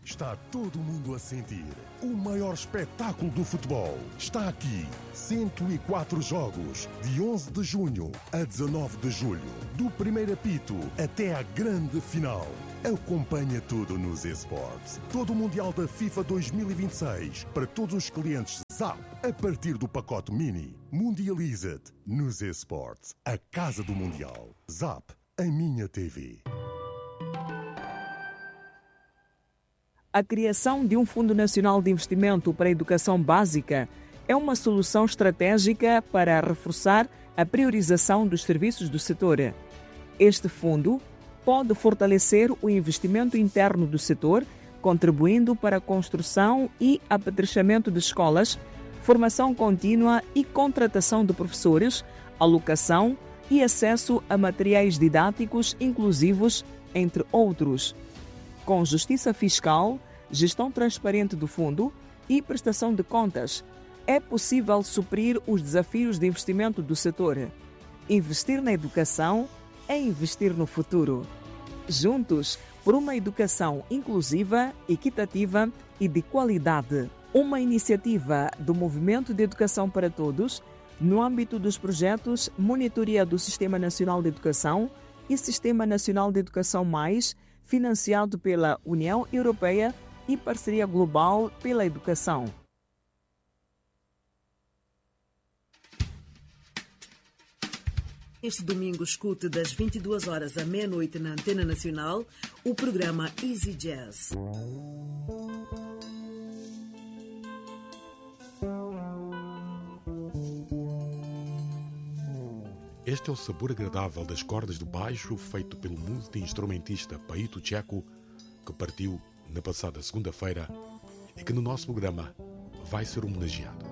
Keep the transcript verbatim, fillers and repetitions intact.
Está todo mundo a sentir. O maior espetáculo do futebol está aqui. cento e quatro jogos, de onze de junho a dezanove de julho. Do primeiro apito até à grande final. Acompanha tudo nos eSports. Todo o Mundial da FIFA dois mil e vinte e seis para todos os clientes Zap a partir do pacote Mini. Mundializa-te nos eSports. A casa do Mundial. Zap, a minha T V. A criação de um Fundo Nacional de Investimento para a Educação Básica é uma solução estratégica para reforçar a priorização dos serviços do setor. Este fundo pode fortalecer o investimento interno do setor, contribuindo para a construção e apetrechamento de escolas, formação contínua e contratação de professores, alocação e acesso a materiais didáticos inclusivos, entre outros. Com justiça fiscal, gestão transparente do fundo e prestação de contas, é possível suprir os desafios de investimento do setor. Investir na educação é investir no futuro. Juntos, por uma educação inclusiva, equitativa e de qualidade. Uma iniciativa do Movimento de Educação para Todos, no âmbito dos projetos Monitoria do Sistema Nacional de Educação e Sistema Nacional de Educação Mais, financiado pela União Europeia e Parceria Global pela Educação. Este domingo escute das vinte e duas horas à meia-noite na Antena Nacional o programa Easy Jazz. Este é o sabor agradável das cordas do baixo feito pelo multi-instrumentista Paito Checo, que partiu na passada segunda-feira e que no nosso programa vai ser homenageado.